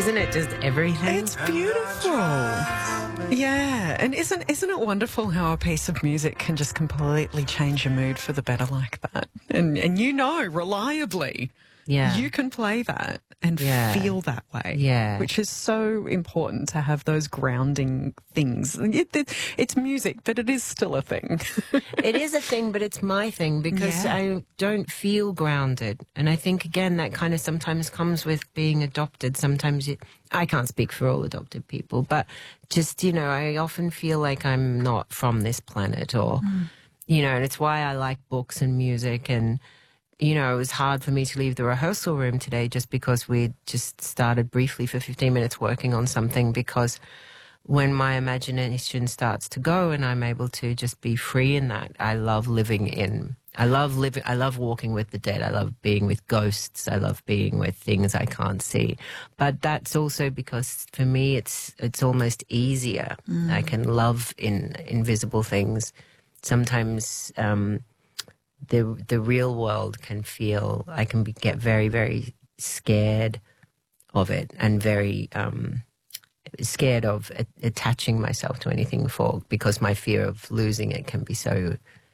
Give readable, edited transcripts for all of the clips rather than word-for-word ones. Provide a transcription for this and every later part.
Isn't it just everything? It's beautiful. Yeah, and isn't it wonderful how a piece of music can just completely change your mood for the better like that? And you know, reliably, you can play that and feel that way. Yeah. Which is so important to have those grounding things. It's music, but it is still a thing. It is a thing, but it's my thing because I don't feel grounded. And I think, again, that kind of sometimes comes with being adopted. Sometimes I can't speak for all adopted people, but just, you know, I often feel like I'm not from this planet or, you know, and it's why I like books and music. And, you know, it was hard for me to leave the rehearsal room today just because we just started briefly for 15 minutes working on something, because when my imagination starts to go and I'm able to just be free in that, I love I love walking with the dead. I love being with ghosts. I love being with things I can't see. But that's also because for me it's almost easier. I can love in invisible things. Sometimes the real world can feel, I can get very, very scared of it and very scared of attaching myself to anything because my fear of losing it can be so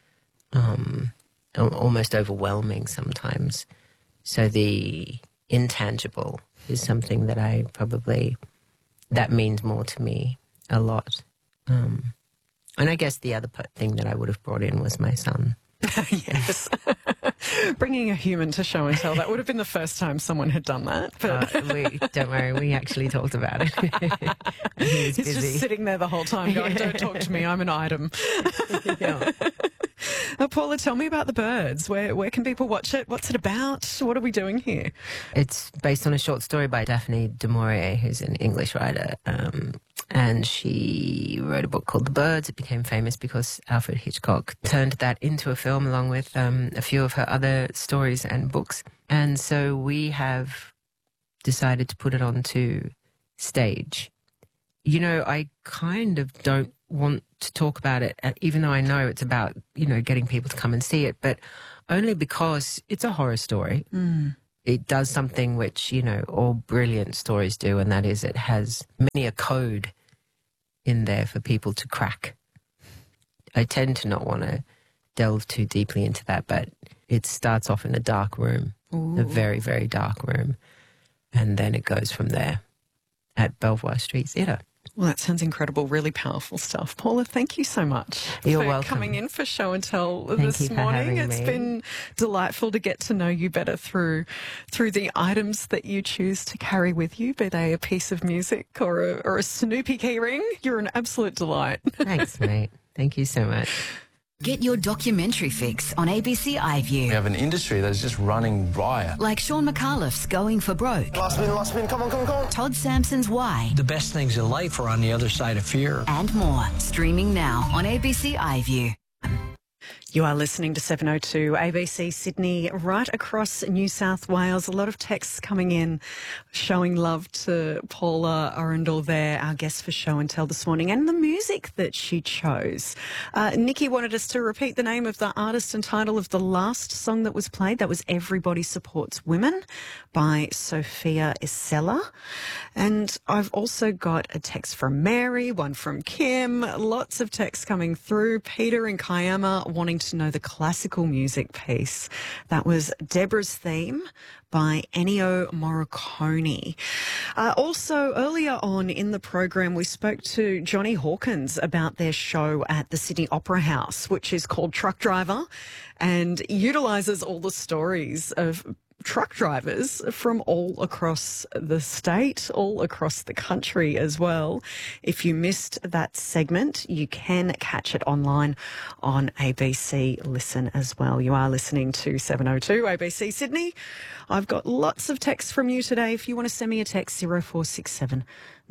almost overwhelming sometimes. So the intangible is something that that means more to me a lot. And I guess the other thing that I would have brought in was my son. Yes. Bringing a human to show and tell, that would have been the first time someone had done that. But don't worry, we actually talked about it. He's busy. Just sitting there the whole time going, don't talk to me, I'm an item. Yeah. Paula, tell me about The Birds. Where can people watch it? What's it about? What are we doing here? It's based on a short story by Daphne du Maurier, who's an English writer. And she wrote a book called The Birds. It became famous because Alfred Hitchcock turned that into a film along with a few of her other stories and books. And so we have decided to put it onto stage. You know, I kind of don't want to talk about it, even though I know it's about, you know, getting people to come and see it, but only because it's a horror story. It does something which, you know, all brilliant stories do, and that is it has many a code in there for people to crack. I tend to not want to delve too deeply into that, but it starts off in a dark room, a very, very dark room, and then it goes from there at Belvoir Street Theatre. Well, that sounds incredible. Really powerful stuff. Paula, thank you so much for coming in for Show and Tell this morning. It's been delightful to get to know you better through the items that you choose to carry with you, be they a piece of music or a Snoopy keyring. You're an absolute delight. Thanks, mate. Thank you so much. Get your documentary fix on ABC iView. We have an industry that's just running riot. Like Sean McAuliffe's Going for Broke. Last spin, come on. Todd Sampson's Why. The best things in life are on the other side of fear. And more. Streaming now on ABC iView. You are listening to 702 ABC Sydney, right across New South Wales. A lot of texts coming in showing love to Paula Arundel there, our guest for Show and Tell this morning, and the music that she chose. Nikki wanted us to repeat the name of the artist and title of the last song that was played. That was Everybody Supports Women by Sophia Isella. And I've also got a text from Mary, one from Kim, lots of texts coming through. Peter and Kiama wanting to know the classical music piece. That was Deborah's Theme by Ennio Morricone. Also, earlier on in the program, we spoke to Johnny Hawkins about their show at the Sydney Opera House, which is called Truck Driver, and utilises all the stories of truck drivers from all across the state, all across the country as well. If you missed that segment, you can catch it online on ABC Listen as well. You are listening to 702 ABC Sydney. I've got lots of texts from you today. If you want to send me a text, 0467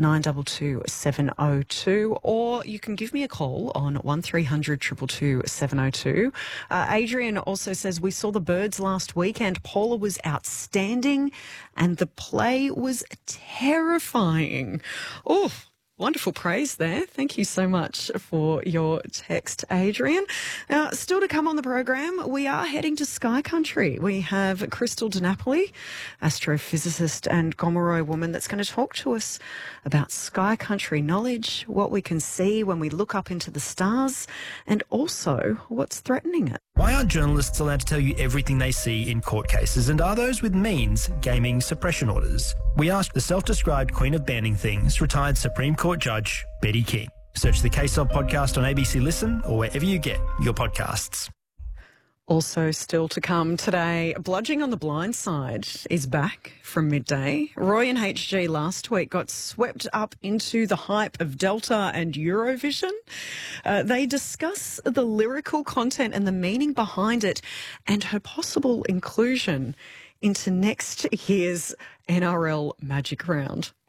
922 702, or you can give me a call on 1300 222 702. Adrian also says, we saw The Birds last weekend. Paula was outstanding and the play was terrifying. Oof. Wonderful praise there. Thank you so much for your text, Adrian. Now, still to come on the program, we are heading to Sky Country. We have Crystal DiNapoli, astrophysicist and Gomeroi woman, that's going to talk to us about Sky Country knowledge, what we can see when we look up into the stars, and also what's threatening it. Why aren't journalists allowed to tell you everything they see in court cases, and are those with means gaming suppression orders? We asked the self-described queen of banning things, retired Supreme Court Judge Betty King. Search the Case Of podcast on ABC Listen or wherever you get your podcasts. Also still to come today, Bludging on the Blind Side is back from midday. Roy and HG last week got swept up into the hype of Delta and Eurovision. They discuss the lyrical content and the meaning behind it and her possible inclusion into next year's NRL Magic Round.